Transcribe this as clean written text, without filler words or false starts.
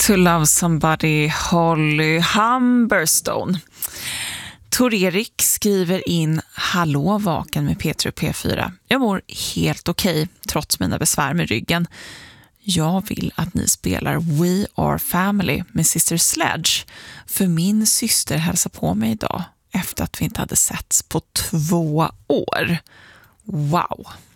To Love Somebody, Holly Humberstone. Tor-Erik skriver in: hallå vaken med Peter och P4. Jag mår helt okej trots mina besvär med ryggen. Jag vill att ni spelar We Are Family med Sister Sledge, för min syster hälsar på mig idag efter att vi inte hade setts på 2 år. Wow,